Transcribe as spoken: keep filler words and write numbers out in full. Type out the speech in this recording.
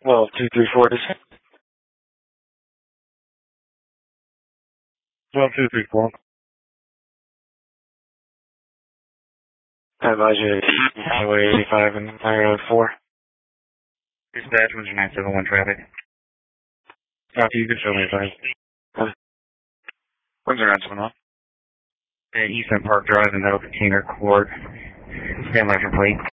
Well, two three four to Well, two three four. I advise you to Highway eighty-five and Highway four. Dispatch one nine seven one traffic. Copy, you can show me advice. Uh, When's the ransom on? At Eastern Park Drive in Metal Container Court. Stand by for plate.